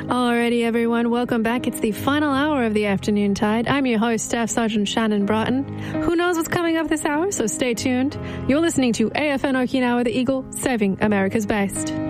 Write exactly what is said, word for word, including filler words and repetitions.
Alrighty, everyone, welcome back. It's the final hour of the Afternoon Tide. I'm your host, Staff Sergeant Shannon Broughton. Who knows what's coming up this hour, so stay tuned. You're listening to A F N Okinawa, the Eagle, serving America's best.